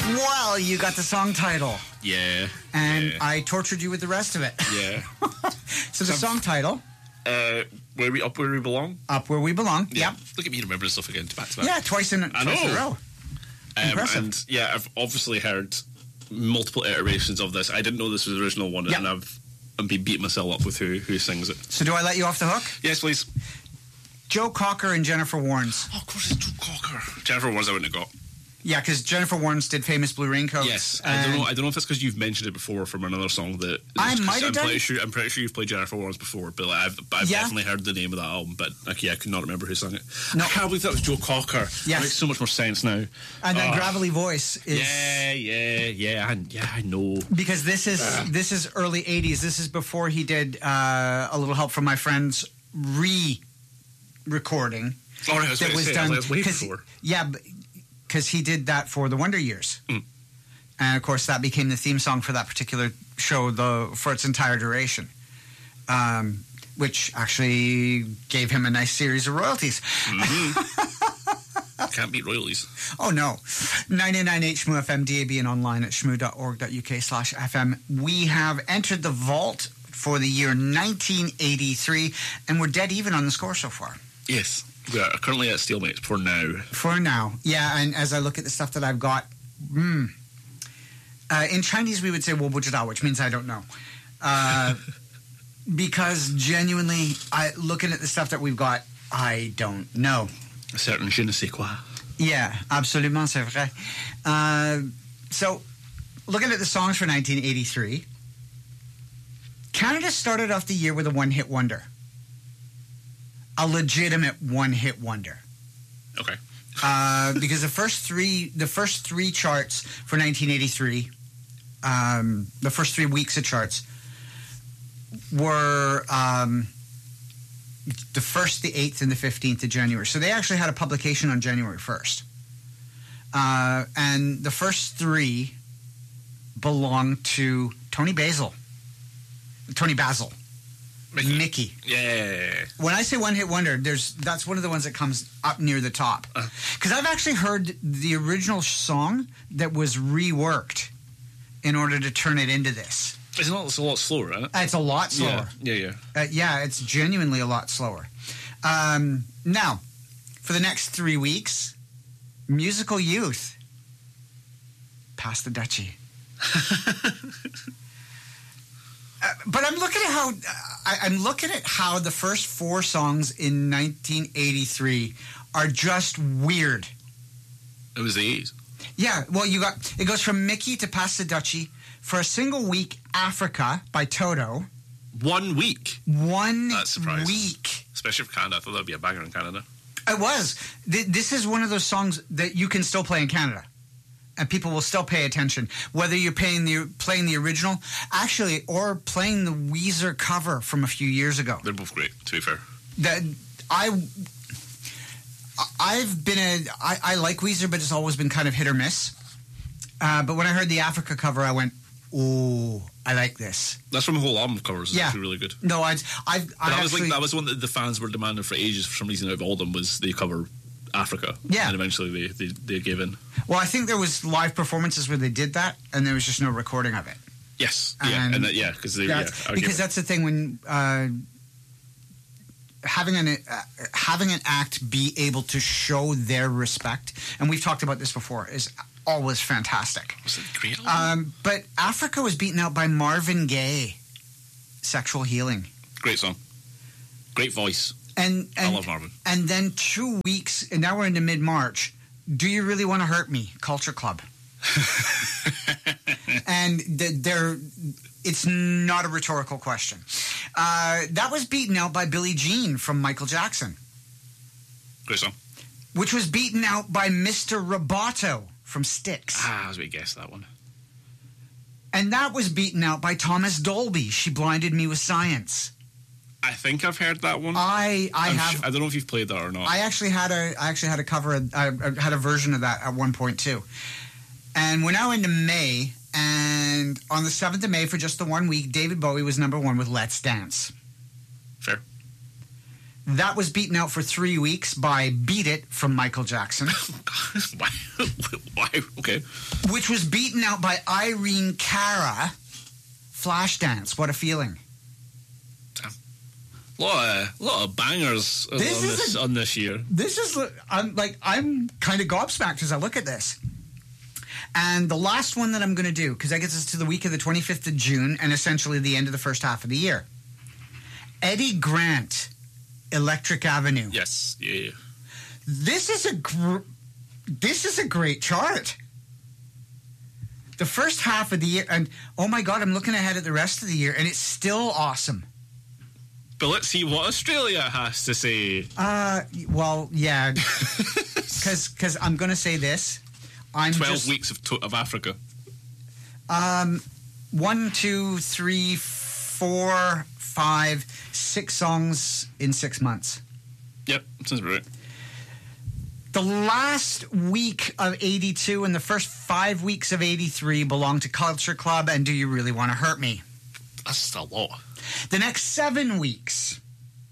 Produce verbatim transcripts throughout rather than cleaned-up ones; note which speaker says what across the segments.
Speaker 1: Well, you got the song title.
Speaker 2: Yeah.
Speaker 1: And
Speaker 2: yeah.
Speaker 1: I tortured you with the rest of it.
Speaker 2: Yeah.
Speaker 1: So the song title...
Speaker 2: Uh, where we Up Where We Belong?
Speaker 1: Up Where We Belong,
Speaker 2: yeah.
Speaker 1: Yep.
Speaker 2: Look at me remembering stuff again, back to back.
Speaker 1: Yeah, twice in,
Speaker 2: I
Speaker 1: twice
Speaker 2: know.
Speaker 1: in a row.
Speaker 2: Um,
Speaker 1: Impressive.
Speaker 2: and yeah, I've obviously heard multiple iterations of this. I didn't know this was the original one,
Speaker 1: Yep.
Speaker 2: and I've I've been beating myself up with who, who sings it.
Speaker 1: So do I let you off the hook?
Speaker 2: Yes, please.
Speaker 1: Joe Cocker and Jennifer Warnes.
Speaker 2: Oh, of course, it's Joe Cocker. Jennifer Warnes I wouldn't have got.
Speaker 1: Yeah, because Jennifer Warnes did Famous Blue Raincoats.
Speaker 2: Yes, I don't know. I don't know if it's because you've mentioned it before from another song that
Speaker 1: I
Speaker 2: it's-
Speaker 1: might have
Speaker 2: I'm
Speaker 1: done.
Speaker 2: Pretty sure, I'm pretty sure you've played Jennifer Warnes before, but like, I've, I've
Speaker 1: Yeah.
Speaker 2: definitely heard the name of that album. But like, yeah, I could not remember who sang it.
Speaker 1: No.
Speaker 2: I can't believe that was Joe Cocker.
Speaker 1: Yes.
Speaker 2: It makes so much more sense now.
Speaker 1: And that
Speaker 2: Oh.
Speaker 1: gravelly voice is...
Speaker 2: Yeah, yeah, yeah, I, yeah. I know.
Speaker 1: Because this is this is early eighties. This is before he did uh, A Little Help from My Friends re-recording.
Speaker 2: All right, I was
Speaker 1: that
Speaker 2: going to
Speaker 1: was
Speaker 2: say,
Speaker 1: done
Speaker 2: I was way
Speaker 1: 'cause-
Speaker 2: before.
Speaker 1: Yeah, because he did that for the Wonder Years,
Speaker 2: Mm.
Speaker 1: and of course that became the theme song for that particular show, the for its entire duration, um, which actually gave him a nice series of royalties.
Speaker 2: Mm-hmm. Can't beat royalties.
Speaker 1: Oh no, ninety-nine H M U F M D A B and online at shmoo dot org dot U K slash F M. We have entered the vault for the year nineteen eighty-three, and we're dead even on the score so far.
Speaker 2: Yes, we are currently at stalemate for now.
Speaker 1: For now, yeah. And as I look at the stuff that I've got, mm, uh, in Chinese we would say "我不知道," which means I don't know, uh, because genuinely, I looking at the stuff that we've got, I don't know.
Speaker 2: A certain je ne sais quoi.
Speaker 1: Yeah, absolument, c'est vrai. Uh, so, looking at the songs for nineteen eighty-three, Canada started off the year with a one-hit wonder. A legitimate one-hit wonder.
Speaker 2: Okay.
Speaker 1: Uh, because the first three, the first three charts for nineteen eighty-three, um, the first three weeks of charts were um, the first, the eighth, and the fifteenth of January. So they actually had a publication on January first, uh, and the first three belonged to Tony Basil, Tony Basil.
Speaker 2: Mickey.
Speaker 1: Mickey.
Speaker 2: Yeah.
Speaker 1: When I say one hit wonder, there's that's one of the ones that comes up near the top. Because I've actually heard the original song that was reworked in order to turn it into this.
Speaker 2: It's, not, it's a lot slower, isn't it?
Speaker 1: It's a lot slower.
Speaker 2: Yeah, yeah.
Speaker 1: Uh, yeah, it's genuinely a lot slower. Um, now, for the next three weeks, Musical Youth. Pass the Dutchie. Uh, but I'm looking at how uh, I, I'm looking at how the first four songs in nineteen eighty-three are just weird.
Speaker 2: It was the eighties.
Speaker 1: Yeah, well, you got it goes from Mickey to Pass the Dutchie for a single week. Africa by Toto.
Speaker 2: One week.
Speaker 1: One
Speaker 2: That's surprising.
Speaker 1: week.
Speaker 2: Especially for Canada. I thought that would be a banger in Canada.
Speaker 1: It was. Th- This is one of those songs that you can still play in Canada. And people will still pay attention, whether you're paying the, playing the original, actually, or playing the Weezer cover from a few years ago.
Speaker 2: They're both great, to be fair.
Speaker 1: That I, I've been a, I, I like Weezer, but it's always been kind of hit or miss. Uh, but when I heard the Africa cover, I went, "Ooh, I like this."
Speaker 2: That's from the whole album covers. It's
Speaker 1: Yeah.
Speaker 2: actually really good.
Speaker 1: No, I've, I've,
Speaker 2: But
Speaker 1: I
Speaker 2: that was
Speaker 1: actually,
Speaker 2: like that was one that the fans were demanding for ages. For some reason, out of all of them, was they cover Africa.
Speaker 1: Yeah.
Speaker 2: And eventually they, they, they gave in.
Speaker 1: well, I think there was live performances where they did that, and there was just no recording of it.
Speaker 2: Yes. Yeah.
Speaker 1: And
Speaker 2: And that, yeah, because they yeah,
Speaker 1: That's,
Speaker 2: I would
Speaker 1: because
Speaker 2: give it.
Speaker 1: that's the thing when uh, having an uh, having an act be able to show their respect, and we've talked about this before, is always fantastic.
Speaker 2: Was it great?
Speaker 1: Um, but Africa was beaten out by Marvin Gaye, "Sexual Healing,"
Speaker 2: Great song. Great voice.
Speaker 1: and and
Speaker 2: I love Marvin.
Speaker 1: and then two weeks, and now we're into mid March. "Do You Really Want to Hurt Me?" Culture Club. And th- there, it's not a rhetorical question. Uh, that was beaten out by Billie Jean from Michael Jackson,
Speaker 2: Great song.
Speaker 1: which was beaten out by Mister Roboto from Styx.
Speaker 2: Ah, I was going to guess that one.
Speaker 1: And that was beaten out by Thomas Dolby, "She Blinded Me with Science."
Speaker 2: I think I've heard that one.
Speaker 1: I I
Speaker 2: I'm
Speaker 1: have
Speaker 2: su- I don't know if you've played that or not.
Speaker 1: I actually had a I actually had a cover I, I had a version of that at one point too. And we're now into May, and on the seventh of May, for just the one week, David Bowie was number one with "Let's Dance."
Speaker 2: Fair.
Speaker 1: That was beaten out for three weeks by Beat It from Michael Jackson.
Speaker 2: Why? Why? Okay.
Speaker 1: Which was beaten out by Irene Cara, Flashdance. What a feeling.
Speaker 2: Damn. A lot of, a lot of bangers on
Speaker 1: This is
Speaker 2: this,
Speaker 1: a-
Speaker 2: on this year.
Speaker 1: This is, I'm like, I'm kind of gobsmacked as I look at this. And the last one that I'm going to do, because that gets us to the week of the twenty-fifth of June and essentially the end of the first half of the year. Eddie Grant, Electric Avenue.
Speaker 2: Yes. Yeah. yeah.
Speaker 1: This is a gr- this is a great chart. The first half of the year, and oh my God, I'm looking ahead at the rest of the year, and it's still awesome.
Speaker 2: But let's see what Australia has to say.
Speaker 1: Uh, well, yeah, because because I'm going to say this. I'm
Speaker 2: Twelve
Speaker 1: just,
Speaker 2: weeks of to- of Africa.
Speaker 1: Um, one, two, three, four, five, six songs in six months.
Speaker 2: Yep, sounds about right.
Speaker 1: The last week of eighty-two and the first five weeks of eighty-three belong to Culture Club and Do You Really Want to Hurt Me?
Speaker 2: That's a lot.
Speaker 1: The next seven weeks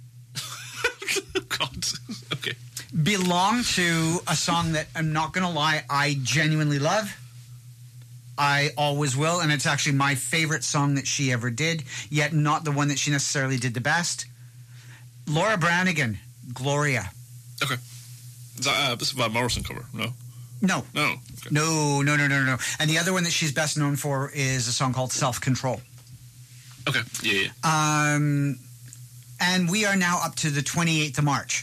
Speaker 2: God. Okay.
Speaker 1: belong to a song that, I'm not going to lie, I genuinely love. I always will, and it's actually my favorite song that she ever did, yet not the one that she necessarily did the best. Laura Branigan, Gloria.
Speaker 2: Okay. Is that uh, this is a Van Morrison cover? No.
Speaker 1: No.
Speaker 2: No. Okay.
Speaker 1: No, no, no, no, no. And the other one that she's best known for is a song called Self Control.
Speaker 2: Okay. Yeah. yeah.
Speaker 1: Um, and we are now up to the twenty-eighth of March.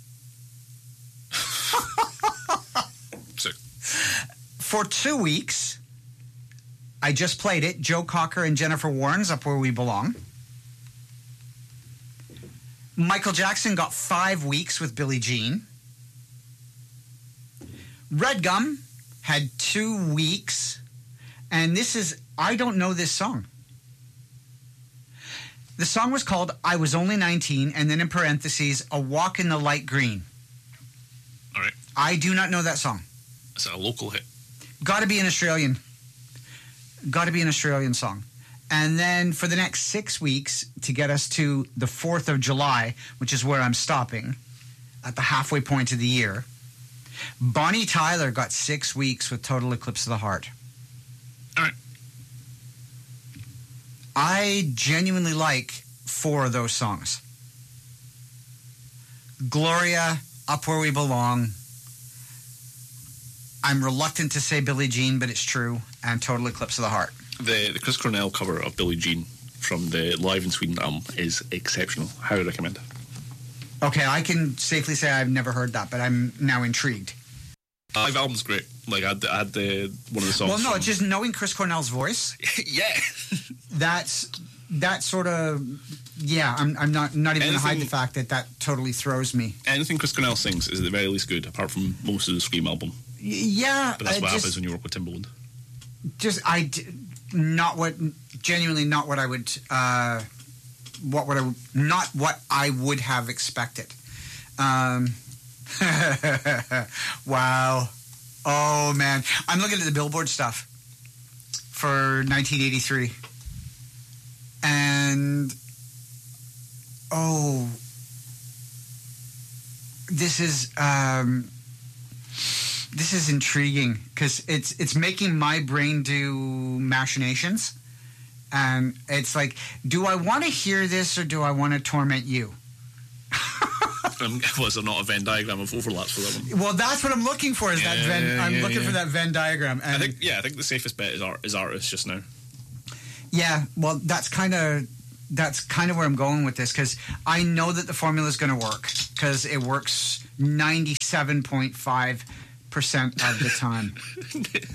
Speaker 2: Sick.
Speaker 1: For two weeks, I just played it. Joe Cocker and Jennifer Warren's Up Where We Belong. Michael Jackson got five weeks with Billie Jean. Red Gum had two weeks. And this is, I don't know this song. The song was called I Was Only nineteen, and then in parentheses, A Walk in the Light Green.
Speaker 2: All right.
Speaker 1: I do not know that song.
Speaker 2: Is that a local hit?
Speaker 1: Got to be an Australian. Got to be an Australian song. And then for the next six weeks to get us to the fourth of July, which is where I'm stopping, at the halfway point of the year, Bonnie Tyler got six weeks with Total Eclipse of the Heart.
Speaker 2: All right.
Speaker 1: I genuinely like four of those songs. Gloria, Up Where We Belong. I'm reluctant to say Billie Jean, but it's true. And Total Eclipse of the Heart.
Speaker 2: The the Chris Cornell cover of Billie Jean from the Live in Sweden album is exceptional. Highly recommend.
Speaker 1: Okay, I can safely say I've never heard that, but I'm now intrigued.
Speaker 2: Uh, live album's great. Like I had, I had the one of the songs.
Speaker 1: Well, no,
Speaker 2: from...
Speaker 1: it's just knowing Chris Cornell's voice.
Speaker 2: yeah.
Speaker 1: That's that sort of yeah. I'm I'm not not even going to hide the
Speaker 2: Anything-
Speaker 1: fact that that totally throws me.
Speaker 2: Anything Chris Cornell sings is at the very least good, apart from most of the Scream album.
Speaker 1: Y- Yeah,
Speaker 2: But that's
Speaker 1: I
Speaker 2: what
Speaker 1: just,
Speaker 2: happens when you work with Timbaland.
Speaker 1: just I d- not what genuinely not what I would uh, what would I not what I would have expected. Um, wow. Oh man, I'm looking at the Billboard stuff for nineteen eighty-three, and oh, this is um, this is intriguing because it's it's making my brain do machinations, and it's like, do I want to hear this or do I want to torment you?
Speaker 2: Um, was there not a Venn diagram of overlaps for that one?
Speaker 1: Well, that's what I'm looking for. Is that
Speaker 2: Yeah,
Speaker 1: Venn? I'm
Speaker 2: yeah,
Speaker 1: looking
Speaker 2: yeah.
Speaker 1: for that Venn diagram. And
Speaker 2: I think yeah, I think the safest bet is art is artists just now.
Speaker 1: yeah, well, that's kind of that's kind of where I'm going with this because I know that the formula is going to work because it works ninety-seven point five percent of the time.